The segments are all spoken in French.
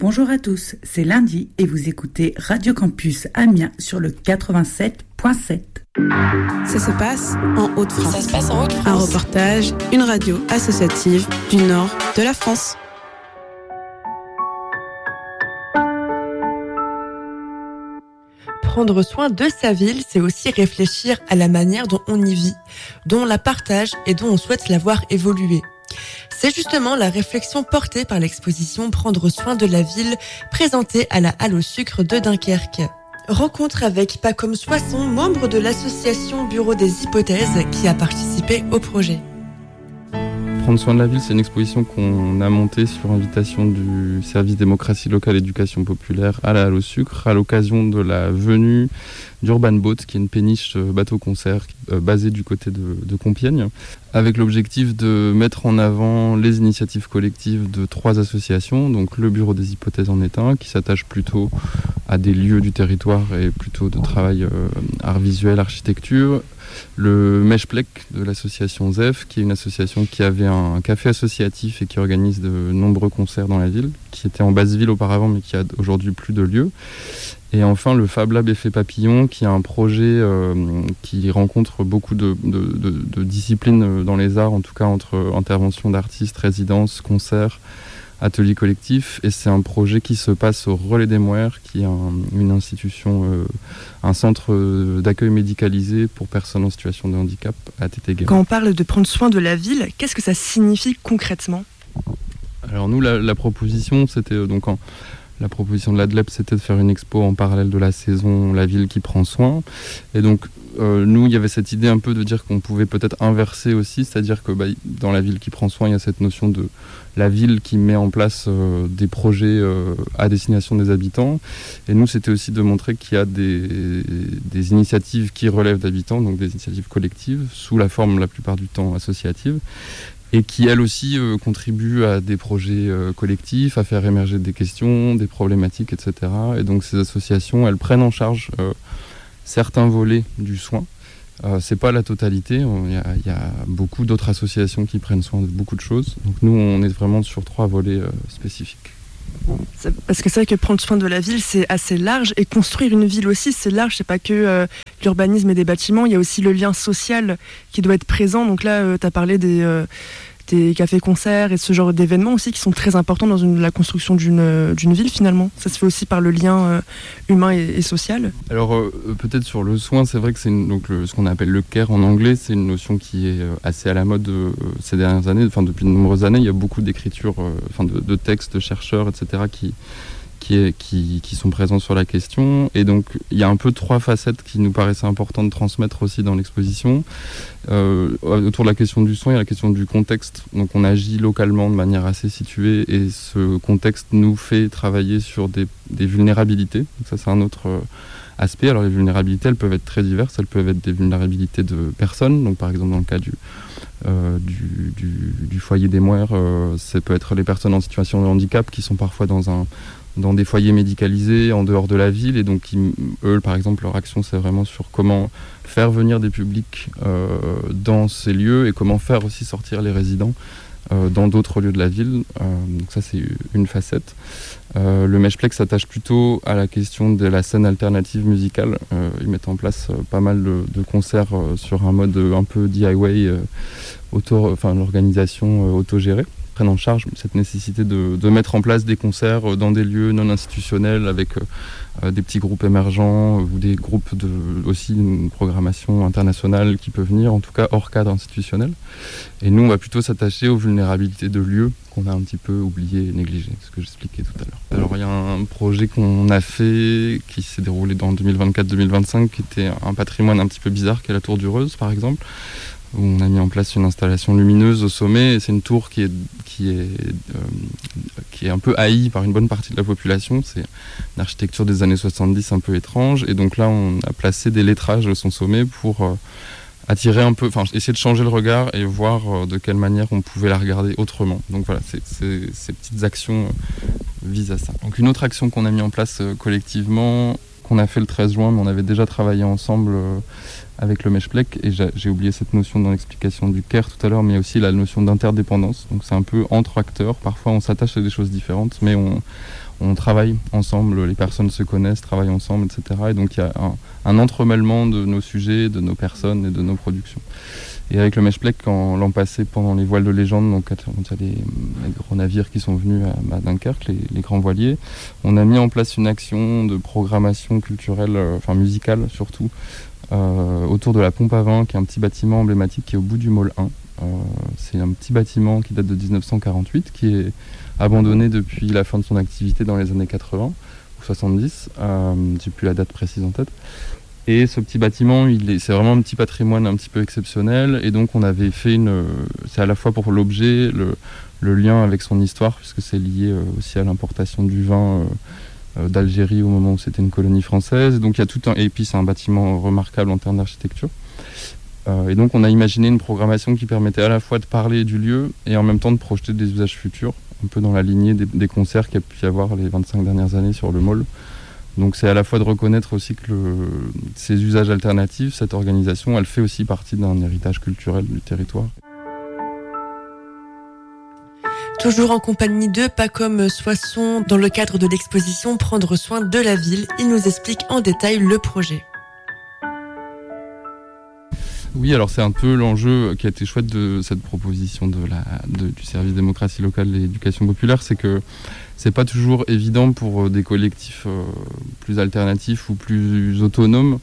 Bonjour à tous, c'est lundi et vous écoutez Radio Campus Amiens sur le 87.7. Ça se passe en Hauts-de-France. Ça se passe en Hauts-de-France. Un reportage, une radio associative du nord de la France. Prendre soin de sa ville, c'est aussi réfléchir à la manière dont on y vit, dont on la partage et dont on souhaite la voir évoluer. C'est justement la réflexion portée par l'exposition Prendre soin de la ville, présentée à la Halle au Sucre de Dunkerque. Rencontre avec Pacôme Soisson, membre de l'association Bureau des Hypothèses, qui a participé au projet. Prendre soin de la ville, c'est une exposition qu'on a montée sur invitation du service démocratie locale éducation populaire à la Halle au Sucre, à l'occasion de la venue d'Urban Boat, qui est une péniche bateau-concert basée du côté de Compiègne, avec l'objectif de mettre en avant les initiatives collectives de 3 associations. Donc le Bureau des Hypothèses en est un, qui s'attache plutôt à des lieux du territoire et plutôt de travail art visuel, architecture. Le Meshplek de l'association ZEF, qui est une association qui avait un café associatif et qui organise de nombreux concerts dans la ville, qui était en basse ville auparavant mais qui a aujourd'hui plus de lieu. Et enfin le Fab Lab Effet Papillon, qui est un projet qui rencontre beaucoup de disciplines dans les arts, en tout cas entre intervention d'artistes, résidences, concerts, ateliers collectifs, et c'est un projet qui se passe au Relais des Mouers, qui est une institution, un centre d'accueil médicalisé pour personnes en situation de handicap à Tétégué. Quand on parle de prendre soin de la ville, qu'est-ce que ça signifie concrètement ? Alors nous, la proposition, c'était la proposition de l'ADLEP, c'était de faire une expo en parallèle de la saison La Ville qui prend soin. Et donc, nous, il y avait cette idée un peu de dire qu'on pouvait peut-être inverser aussi, c'est-à-dire que dans La Ville qui prend soin, il y a cette notion de la ville qui met en place des projets à destination des habitants. Et nous, c'était aussi de montrer qu'il y a des initiatives qui relèvent d'habitants, donc des initiatives collectives, sous la forme la plupart du temps associative, et qui, elles aussi, contribuent à des projets collectifs, à faire émerger des questions, des problématiques, etc. Et donc ces associations, elles prennent en charge certains volets du soin. C'est pas la totalité, il y a beaucoup d'autres associations qui prennent soin de beaucoup de choses. Donc nous, on est vraiment sur 3 volets spécifiques. Parce que c'est vrai que prendre soin de la ville, c'est assez large, et construire une ville aussi, c'est large. C'est pas que l'urbanisme et des bâtiments, il y a aussi le lien social qui doit être présent. Donc là, tu as parlé des cafés-concerts et ce genre d'événements aussi qui sont très importants dans la construction d'une ville finalement. Ça se fait aussi par le lien humain et social. Alors peut-être sur le soin, c'est vrai que c'est ce qu'on appelle le care en anglais, c'est une notion qui est assez à la mode ces dernières années. Enfin, depuis de nombreuses années, il y a beaucoup d'écritures, de textes de chercheurs, etc. qui sont présents sur la question. Et donc il y a un peu 3 facettes qui nous paraissaient importantes de transmettre aussi dans l'exposition. Autour de la question du soin, il y a la question du contexte. Donc on agit localement de manière assez située, et ce contexte nous fait travailler sur des vulnérabilités. Donc ça, c'est un autre aspect. Alors les vulnérabilités, elles peuvent être très diverses. Elles peuvent être des vulnérabilités de personnes. Donc par exemple dans le cas du foyer des Mouers, ça peut être les personnes en situation de handicap qui sont parfois dans des foyers médicalisés en dehors de la ville, et donc eux, par exemple, leur action, c'est vraiment sur comment faire venir des publics dans ces lieux et comment faire aussi sortir les résidents dans d'autres lieux de la ville. Donc ça, c'est une facette. Le Meshplek s'attache plutôt à la question de la scène alternative musicale. Ils mettent en place pas mal de concerts sur un mode un peu DIY, l'organisation autogérée. Prennent en charge cette nécessité de mettre en place des concerts dans des lieux non institutionnels avec des petits groupes émergents ou des groupes aussi une programmation internationale qui peut venir, en tout cas hors cadre institutionnel. Et nous, on va plutôt s'attacher aux vulnérabilités de lieux qu'on a un petit peu oublié et négligé, ce que j'expliquais tout à l'heure. Alors il y a un projet qu'on a fait qui s'est déroulé dans 2024-2025 qui était un patrimoine un petit peu bizarre, qui est la Tour du Reuse par exemple, où on a mis en place une installation lumineuse au sommet. Et c'est une tour qui est un peu haïe par une bonne partie de la population. C'est une architecture des années 70 un peu étrange. Et donc là, on a placé des lettrages à son sommet pour attirer un peu, essayer de changer le regard et voir de quelle manière on pouvait la regarder autrement. Donc voilà, ces petites actions visent à ça. Donc une autre action qu'on a mis en place collectivement, qu'on a fait le 13 juin, mais on avait déjà travaillé ensemble avec le Meshplek, et j'ai oublié cette notion dans l'explication du care tout à l'heure, mais il y a aussi la notion d'interdépendance. Donc c'est un peu entre acteurs, parfois on s'attache à des choses différentes, mais on travaille ensemble, les personnes se connaissent, travaillent ensemble, etc. Et donc il y a un entremêlement de nos sujets, de nos personnes et de nos productions. Et avec le Meshplek, l'an passé, pendant les voiles de légende, donc il y a les gros navires qui sont venus à Dunkerque, les grands voiliers, on a mis en place une action de programmation culturelle, musicale surtout, autour de la pompe à vin, qui est un petit bâtiment emblématique qui est au bout du Môle 1. C'est un petit bâtiment qui date de 1948, qui est abandonné depuis la fin de son activité dans les années 80 ou 70, j'ai plus la date précise en tête. Et ce petit bâtiment, c'est vraiment un petit patrimoine un petit peu exceptionnel. Et donc on avait fait c'est à la fois pour l'objet, le lien avec son histoire, puisque c'est lié aussi à l'importation du vin d'Algérie au moment où c'était une colonie française. Donc il y a et puis c'est un bâtiment remarquable en termes d'architecture. Et donc on a imaginé une programmation qui permettait à la fois de parler du lieu et en même temps de projeter des usages futurs, un peu dans la lignée des concerts qu'il y a pu y avoir les 25 dernières années sur le Môle. Donc c'est à la fois de reconnaître aussi que ces usages alternatifs, cette organisation, elle fait aussi partie d'un héritage culturel du territoire. Toujours en compagnie de Pacom Soisson, dans le cadre de l'exposition Prendre soin de la ville, il nous explique en détail le projet. Oui, alors c'est un peu l'enjeu qui a été chouette de cette proposition du service démocratie locale et éducation populaire, c'est que c'est pas toujours évident pour des collectifs plus alternatifs ou plus autonomes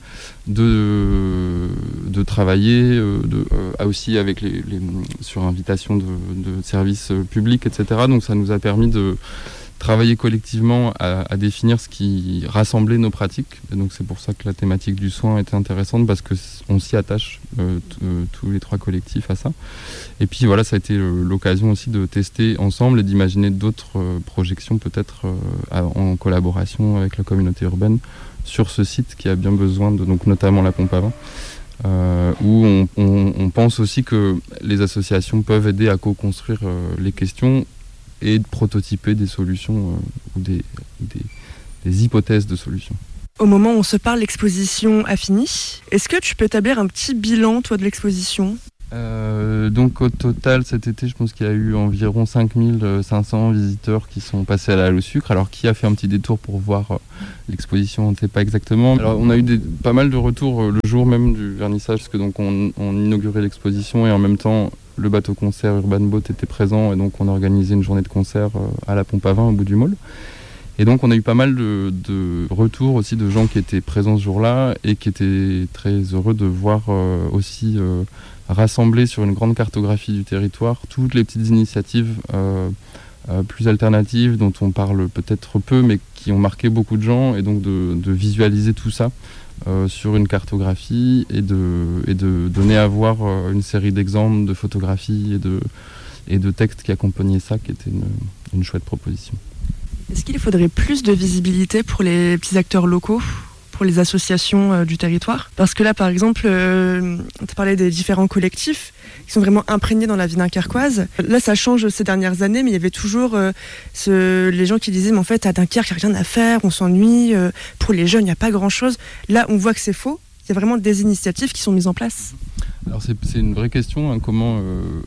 de travailler aussi avec sur invitation de services publics, etc. Donc ça nous a permis de travailler collectivement à définir ce qui rassemblait nos pratiques. Et donc c'est pour ça que la thématique du soin était intéressante, parce qu'on s'y attache tous les 3 collectifs à ça. Et puis voilà, ça a été l'occasion aussi de tester ensemble et d'imaginer d'autres projections peut-être en collaboration avec la communauté urbaine sur ce site qui a bien besoin donc notamment la pompe à vin. Où on pense aussi que les associations peuvent aider à co-construire les questions et de prototyper des solutions ou des hypothèses de solutions. Au moment où on se parle, l'exposition a fini. Est-ce que tu peux établir un petit bilan, toi, de l'exposition ? Donc au total, cet été, je pense qu'il y a eu environ 5500 visiteurs qui sont passés à la Halle au Sucre. Alors qui a fait un petit détour pour voir l'exposition, on ne sait pas exactement. Alors on a eu pas mal de retours le jour même du vernissage, parce que donc on inaugurait l'exposition et en même temps le bateau concert Urban Boat était présent, et donc on a organisé une journée de concert à la pompe à vin au bout du Môle. Et donc on a eu pas mal de retours aussi de gens qui étaient présents ce jour-là et qui étaient très heureux de voir aussi rassembler sur une grande cartographie du territoire toutes les petites initiatives plus alternatives dont on parle peut-être peu mais qui ont marqué beaucoup de gens, et donc de visualiser tout ça sur une cartographie et de donner à voir une série d'exemples, de photographies et de textes qui accompagnaient ça, qui était une chouette proposition. Est-ce qu'il faudrait plus de visibilité pour les petits acteurs locaux, pour les associations du territoire ? Parce que là, par exemple, tu as parlé des différents collectifs qui sont vraiment imprégnés dans la vie dunkerquoise. Là, ça change ces dernières années, mais il y avait toujours les gens qui disaient « mais en fait, à Dunkerque, il n'y a rien à faire, on s'ennuie, pour les jeunes, il n'y a pas grand-chose ». Là, on voit que c'est faux. Il y a vraiment des initiatives qui sont mises en place. Alors, c'est une vraie question, hein, comment...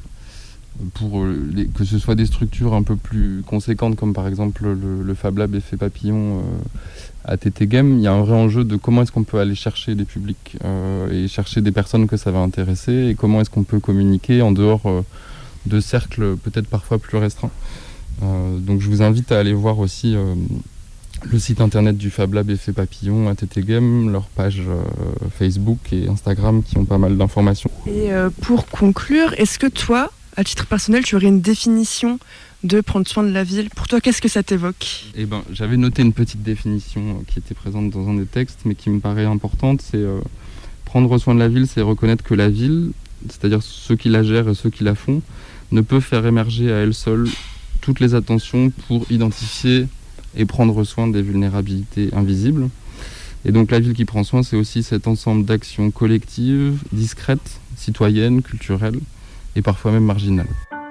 pour que ce soit des structures un peu plus conséquentes, comme par exemple le Fab Lab Effet Papillon à TT Game, il y a un vrai enjeu de comment est-ce qu'on peut aller chercher des publics et chercher des personnes que ça va intéresser, et comment est-ce qu'on peut communiquer en dehors de cercles peut-être parfois plus restreints. Donc je vous invite à aller voir aussi le site internet du Fab Lab Effet Papillon à TT Game, leur page Facebook et Instagram qui ont pas mal d'informations. Et pour conclure, est-ce que toi, à titre personnel, tu aurais une définition de prendre soin de la ville ? Pour toi, qu'est-ce que ça t'évoque ? Eh ben, j'avais noté une petite définition qui était présente dans un des textes, mais qui me paraît importante. C'est prendre soin de la ville, c'est reconnaître que la ville, c'est-à-dire ceux qui la gèrent et ceux qui la font, ne peut faire émerger à elle seule toutes les attentions pour identifier et prendre soin des vulnérabilités invisibles. Et donc la ville qui prend soin, c'est aussi cet ensemble d'actions collectives, discrètes, citoyennes, culturelles, et parfois même marginal.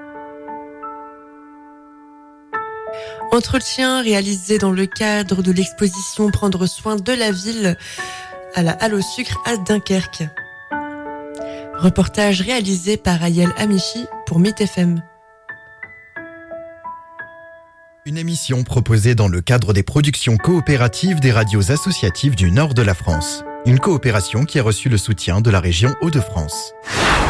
Entretien réalisé dans le cadre de l'exposition Prendre soin de la ville à la Halle au Sucre à Dunkerque. Reportage réalisé par Ayel Amichi pour Mythe FM. Une émission proposée dans le cadre des productions coopératives des radios associatives du nord de la France. Une coopération qui a reçu le soutien de la région Hauts-de-France.